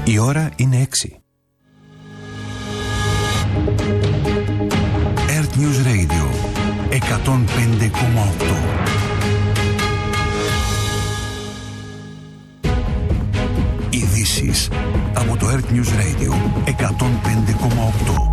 Η ώρα είναι 6. Earth News Radio 105,8. Ειδήσεις από το Earth News Radio 105,8.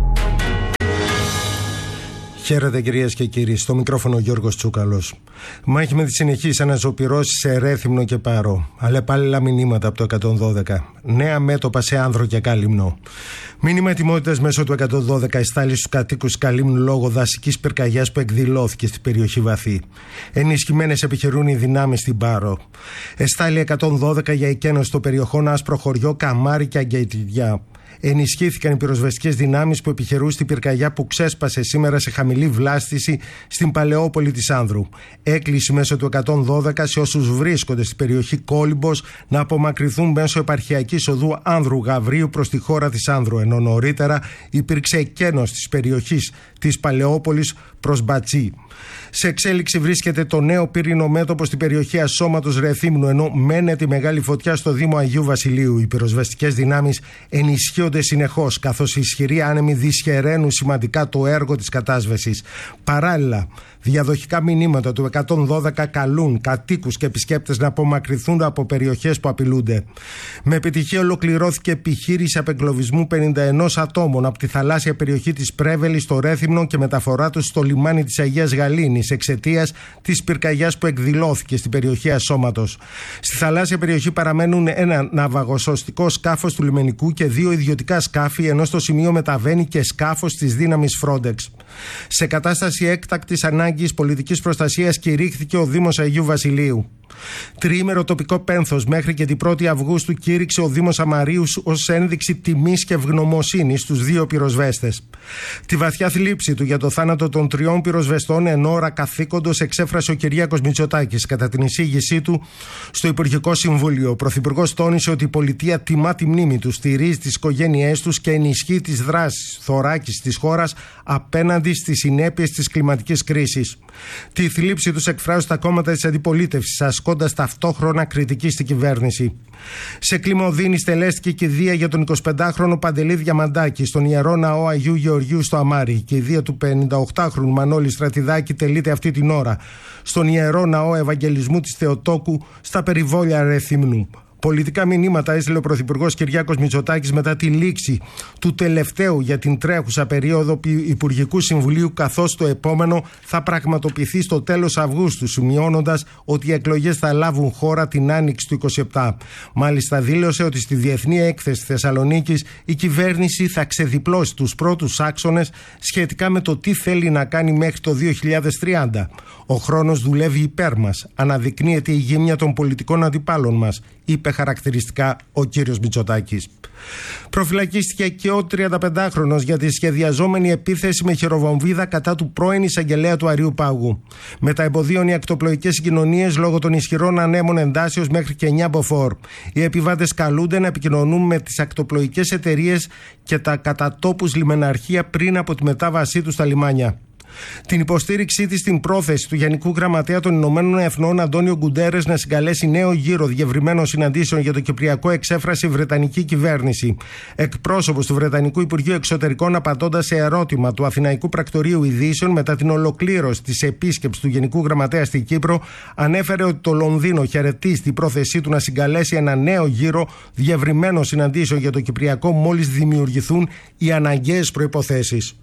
Χαίρετε κυρίες και κύριοι, στο μικρόφωνο ο Γιώργος Τσούκαλος. Μάχη με τις συνεχείς αναζωπυρώσεις σε Ρέθυμνο και Πάρο. Αλλεπάλληλα μηνύματα από το 112. Νέα μέτωπα σε Άνδρο και Κάλυμνο. Μήνυμα ετοιμότητας μέσω του 112 εστάλει στους κατοίκους Καλύμνου λόγω δασικής πυρκαγιάς που εκδηλώθηκε στην περιοχή Βαθύ. Ενισχυμένες επιχειρούν οι δυνάμεις στην Πάρο. Εστάλει 112 για εκένωση των περιοχών Άσπρο Χωριό, Καμάρι και Αγκαιτιδιά. Ενισχύθηκαν οι πυροσβεστικές δυνάμεις που επιχειρούν στην πυρκαγιά που ξέσπασε σήμερα σε χαμηλή βλάστηση στην Παλαιόπολη της Άνδρου. Έκκληση μέσω του 112 σε όσους βρίσκονται στην περιοχή Κόλυμπος να απομακρυνθούν μέσω επαρχιακής οδού Άνδρου Γαβρίου προς τη χώρα της Άνδρου, ενώ νωρίτερα υπήρξε εκένωση της περιοχής της Παλαιόπολης προς Μπατσί. Σε εξέλιξη βρίσκεται το νέο πύρινο μέτωπο στην περιοχή Ασώματος Ρεθύμνου, ενώ μένεται η μεγάλη φωτιά στο Δήμο Αγίου Βασιλείου. Οι πυροσβεστικές δυνάμεις ενισχύονται συνεχώς, καθώς οι ισχυροί άνεμοι δυσχεραίνουν σημαντικά το έργο της κατάσβεσης. Παράλληλα, διαδοχικά μηνύματα του 112 καλούν κατοίκους και επισκέπτες να απομακρυνθούν από περιοχές που απειλούνται. Με επιτυχία ολοκληρώθηκε επιχείρηση απεγκλωβισμού 51 ατόμων από τη θαλάσσια περιοχή της Πρέβελης στο Ρέθυμνο και μεταφορά τους στο λιμάνι της Αγίας Γαλήνης εξαιτίας της πυρκαγιάς που εκδηλώθηκε στην περιοχή Ασώματος. Στη θαλάσσια περιοχή παραμένουν ένα ναυαγοσωστικό σκάφος του λιμενικού και 2 ιδιωτικά σκάφη, ενώ στο σημείο μεταβαίνει και σκάφος της δύναμης Frontex. Σε κατάσταση έκτακτης ανάγκης πολιτικής προστασίας κηρύχθηκε ο Δήμος Αγίου Βασιλείου. Τριήμερο τοπικό πένθος μέχρι και την 1η Αυγούστου κήρυξε ο Δήμος Αμαρίου ως ένδειξη τιμής και ευγνωμοσύνης στους 2 πυροσβέστες. Τη βαθιά θλίψη του για το θάνατο των 3 πυροσβεστών εν ώρα καθήκοντος εξέφρασε ο Κυριάκος Μητσοτάκης κατά την εισήγησή του στο Υπουργικό Συμβούλιο. Ο Πρωθυπουργός τόνισε ότι η πολιτεία τιμά τη μνήμη τους, στηρίζει τις οικογένειές τους και ενισχύει τις δράσεις θωράκισης της χώρας απέναντι στις συνέπειες της κλιματικής κρίσης. Τη θλίψη τους εκφράζουν τα κόμματα της αντιπολίτευσης, ασκώντας ταυτόχρονα κριτική στην κυβέρνηση. Σε κλίμα οδύνη στελέστηκε η κηδεία για τον 25χρονο Παντελή Διαμαντάκη στον Ιερό Ναό Αγίου Γεωργίου στο Αμάρι. Η κηδεία του 58χρονου Μανώλη Στρατιδάκη τελείται αυτή την ώρα στον Ιερό Ναό Ευαγγελισμού της Θεοτόκου στα περιβόλια Ρεθύμνου. Πολιτικά μηνύματα έστειλε ο Πρωθυπουργός Κυριάκος Μητσοτάκης μετά τη λήξη του τελευταίου για την τρέχουσα περίοδο Υπουργικού Συμβουλίου, καθώς το επόμενο θα πραγματοποιηθεί στο τέλος Αυγούστου, σημειώνοντας ότι οι εκλογές θα λάβουν χώρα την άνοιξη του 2027. Μάλιστα δήλωσε ότι στη Διεθνή Έκθεση Θεσσαλονίκης η κυβέρνηση θα ξεδιπλώσει τους πρώτους άξονες σχετικά με το τι θέλει να κάνει μέχρι το 2030. Ο χρόνος δουλεύει υπέρ μας, αναδεικνύεται η γύμνια των πολιτικών αντιπάλων μας, είπε χαρακτηριστικά ο κύριος Μητσοτάκης. Προφυλακίστηκε και ο 35χρονος για τη σχεδιαζόμενη επίθεση με χειροβομβίδα κατά του πρώην εισαγγελέα του Αριού Πάγου. Μεταεμποδίων οι ακτοπλοϊκές συγκοινωνίες λόγω των ισχυρών ανέμων εντάσεως μέχρι και 9 μποφόρ. Οι επιβάτες καλούνται να επικοινωνούν με τις ακτοπλοϊκές εταιρείες και τα κατατόπους λιμεναρχεία πριν από τη μετάβασή τους στα λιμάνια. Την υποστήριξή της στην πρόθεση του Γενικού Γραμματέα των Ηνωμένων Εθνών Αντώνιο Γκουντέρες να συγκαλέσει νέο γύρο διευρυμένων συναντήσεων για το Κυπριακό εξέφρασε η Βρετανική κυβέρνηση. Εκπρόσωπος του Βρετανικού Υπουργείου Εξωτερικών, απαντώντας σε ερώτημα του Αθηναϊκού Πρακτορείου Ειδήσεων μετά την ολοκλήρωση της επίσκεψης του Γενικού Γραμματέα στην Κύπρο, ανέφερε ότι το Λονδίνο χαιρετίζει την πρόθεσή του να συγκαλέσει ένα νέο γύρο διευρυμένων συναντήσεων για το Κυπριακό μόλις δημιουργηθούν οι αναγκαίες προϋποθέσεις.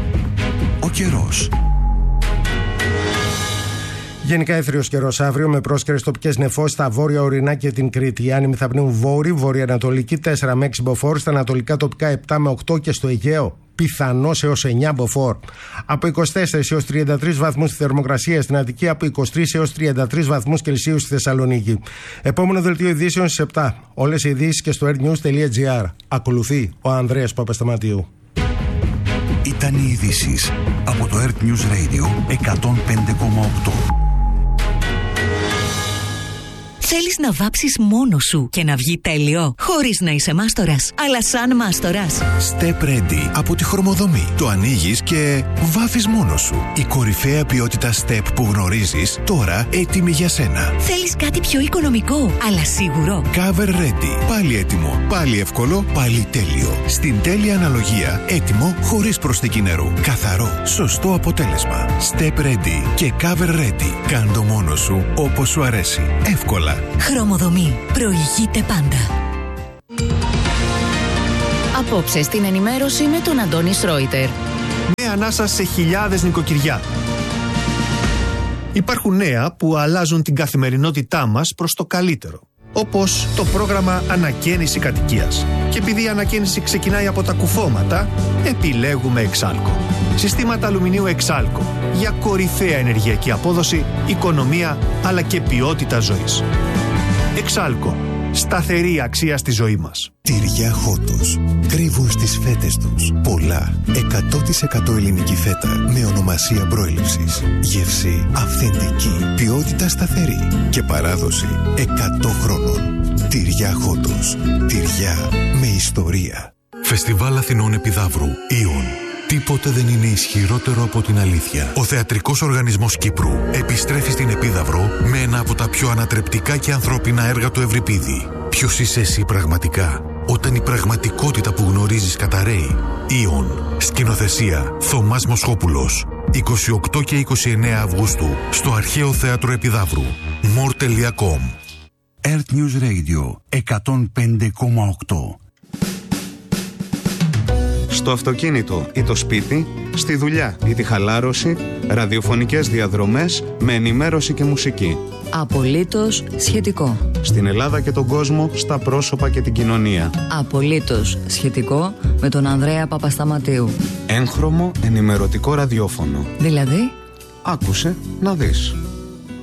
Ο καιρός. Γενικά έθριος καιρός αύριο με πρόσκαιρες τοπικές νεφώσεις στα βόρεια ορεινά και την Κρήτη. Οι άνεμοι θα πνέουν βόρειο-βορειοανατολική 4 με 6 μποφόρ, στα ανατολικά τοπικά 7 με 8 και στο Αιγαίο πιθανός έως 9 μποφόρ. Από 24 έως 33 βαθμούς στη θερμοκρασία στην Αττική, από 23 έως 33 βαθμούς Κελσίου στη Θεσσαλονίκη. Επόμενο δελτίο ειδήσεων στις 7. Όλες οι ειδήσεις και στο airnews.gr. Ακολουθεί ο Ανδρέας Παπασταματίου. Ήταν οι ειδήσεις από το Earth News Radio 105,8. Θέλεις να βάψεις μόνος σου και να βγει τέλειο, χωρίς να είσαι μάστορας, αλλά σαν μάστορας. Step Ready από τη Χρωμοδομή. Το ανοίγεις και βάφεις μόνος σου. Η κορυφαία ποιότητα Step που γνωρίζεις, τώρα έτοιμη για σένα. Θέλεις κάτι πιο οικονομικό, αλλά σίγουρο. Cover Ready. Πάλι έτοιμο, πάλι εύκολο, πάλι τέλειο. Στην τέλεια αναλογία, έτοιμο χωρίς προσθήκη νερού. Καθαρό, σωστό αποτέλεσμα. Step Ready και Cover Ready. Κάν' το μόνος σου όπως σου αρέσει. Εύκολα. Χρωμοδομή. Προηγείται πάντα. Απόψε στην ενημέρωση με τον Αντώνη Σρόιτερ. Νέα ανάσα σε χιλιάδες νοικοκυριά. Υπάρχουν νέα που αλλάζουν την καθημερινότητά μας προς το καλύτερο. Όπως το πρόγραμμα Ανακαίνιση Κατοικίας. Και επειδή η ανακαίνιση ξεκινάει από τα κουφώματα, επιλέγουμε Εξάλκο. Συστήματα αλουμινίου Εξάλκο για κορυφαία ενεργειακή απόδοση, οικονομία αλλά και ποιότητα ζωής. Εξάλκο. Σταθερή αξία στη ζωή μας. Τυριά Χότος. Κρύβουν στις φέτες τους πολλά 100% ελληνική φέτα με ονομασία προέλευσης. Γεύση αυθεντική, ποιότητα σταθερή και παράδοση 100 χρόνων. Τυριά Χότος. Τυριά με ιστορία. Φεστιβάλ Αθηνών Επιδαύρου. Ιον. Τίποτε δεν είναι ισχυρότερο από την αλήθεια. Ο Θεατρικός Οργανισμός Κύπρου επιστρέφει στην Επίδαυρο με ένα από τα πιο ανατρεπτικά και ανθρώπινα έργα του Ευρυπίδη. Ποιος είσαι εσύ πραγματικά, όταν η πραγματικότητα που γνωρίζεις καταραίει? Ιον. Σκηνοθεσία Θωμάς Μοσχόπουλος. 28 και 29 Αυγούστου στο Αρχαίο Θέατρο Επιδαύρου. more.com. Earth News Radio 105,8. Στο αυτοκίνητο ή το σπίτι, στη δουλειά ή τη χαλάρωση, ραδιοφωνικές διαδρομές με ενημέρωση και μουσική. Απολύτως σχετικό. Στην Ελλάδα και τον κόσμο, στα πρόσωπα και την κοινωνία. Απολύτως σχετικό με τον Ανδρέα Παπασταματίου. Έγχρωμο ενημερωτικό ραδιόφωνο. Δηλαδή? Άκουσε να δεις.